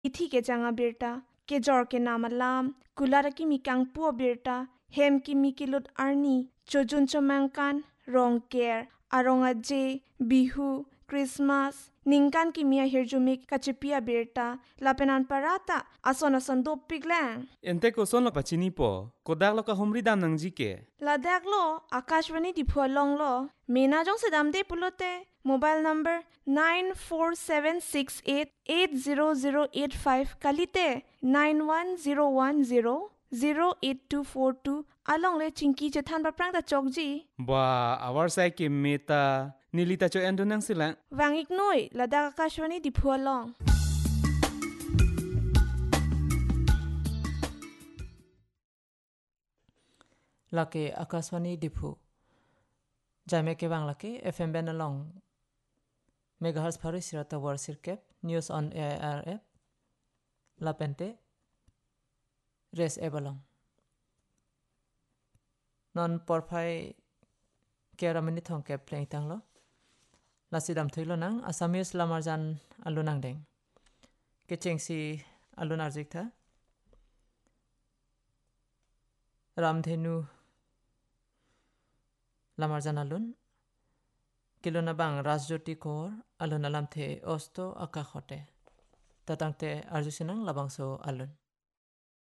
ithi ke janga birta ke jor ke namalam kulara ki mi kangpo birta hem ki mi kilut arni chojun chomangkan rong care aronga je bihu Christmas ningkan ki mia hirjumik kachipia birta lapenan parata ason do piglang ente ko son lo pachini po kodak lo ka humri dam nang jike ladak lo akashwani di phualong lo mena jong sedam de pulote mobile number 9476880085 kalite 910100824 along le chingki chethan baprang da chokji ba awar sai ke meta nilita cho endo nang sila wangik noi ladak akashwani di phualong lake akaswani dipu jame ke bang lake fm benalong megahertz pharis sirata war sirkep news on air app lapente res ebalong non porphai keramani thongke play tanglo lasidam thilo nang asamis lamarjan alunang deng kechengsi alunar jikta ramdhenu lamarjan alun kilona bang rajjoti kor alun alamthe osto akakhote tatangte arjusinang labangso alun